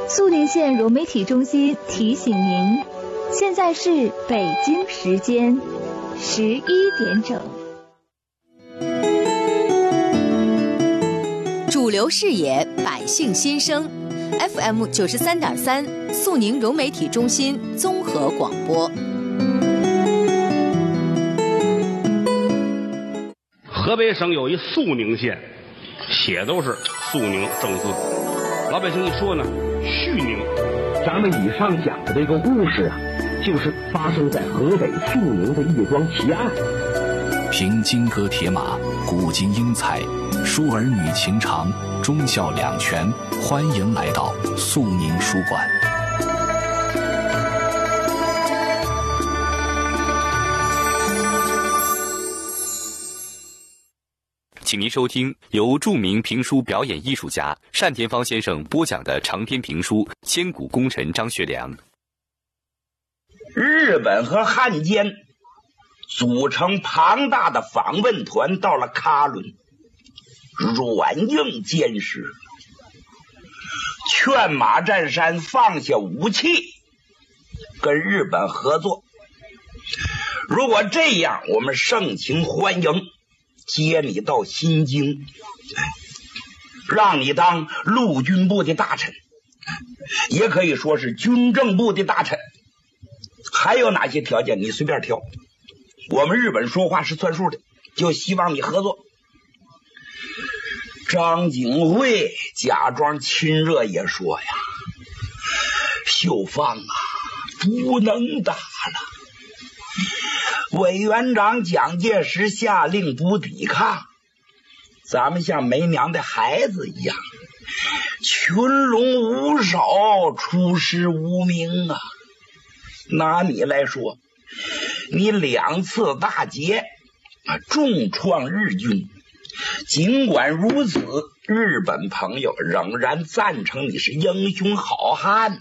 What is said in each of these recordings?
肃宁县融媒体中心提醒您，现在是北京时间11点整。 主流视野，百姓心声 ，FM 93.3，肃宁融媒体中心综合广播。 河北省有一肃宁县，写都是肃宁正字，老百姓一说呢，绪宁。 咱们以上讲的这个故事啊，就是发生在河北肃宁的一桩奇案。 凭金戈铁马，古今英才，书儿女情长，忠孝两全。欢迎来到肃宁书馆。 请您收听由著名评书表演艺术家单田芳先生播讲的长篇评书《千古功臣张学良》。 日本和汉奸组成庞大的访问团到了喀伦，软硬兼施，劝马占山放下武器，跟日本合作。如果这样，我们盛情欢迎，接你到新京，让你当陆军部的大臣，也可以说是军政部的大臣。还有哪些条件你随便挑，我们日本说话是算数的，就希望你合作。张景惠假装亲热也说呀，秀芳啊，不能打了。委员长蒋介石下令不抵抗，咱们像没娘的孩子一样，群龙无首，出师无名啊。拿你来说，你2次大捷重创日军，尽管如此，日本朋友仍然赞成你是英雄好汉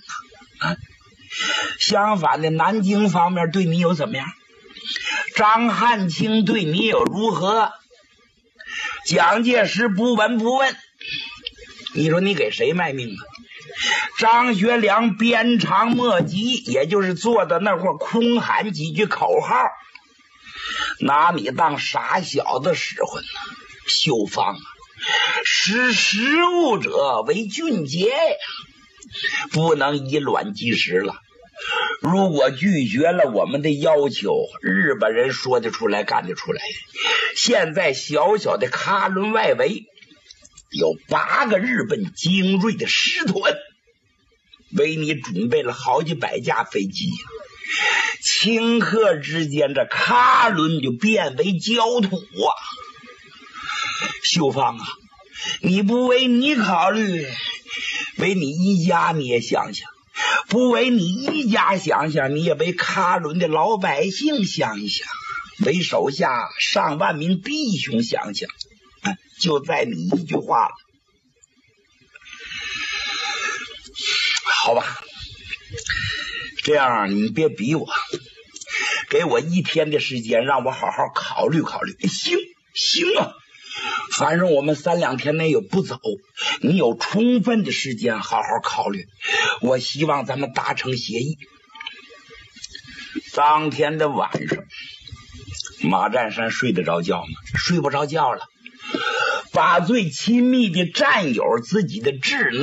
相反的，南京方面对你又怎么样？张汉卿对你又如何？蒋介石不闻不问，你说你给谁卖命啊？张学良鞭长莫及，也就是坐在那块空喊几句口号，拿你当傻小子使唤呢。秀芳啊，识时务者为俊杰呀，不能以卵击石了。如果拒绝了我们的要求，日本人说得出来干得出来。现在小小的喀伦外围有8个日本精锐的师团，为你准备了好几百架飞机，顷刻之间这喀伦就变为焦土啊！秀芳啊，你不为你考虑，为你一家你也想想，不为你一家想想，你也为喀伦的老百姓想一想，为手下上万名弟兄想想，就在你一句话了。好吧，这样你别逼我，给我1天的时间，让我好好考虑考虑。行啊，反正我们3、2天内也不走，你有充分的时间好好考虑。我希望咱们达成协议。当天的晚上，马占山睡得着觉吗？睡不着觉了，把最亲密的战友、自己的智囊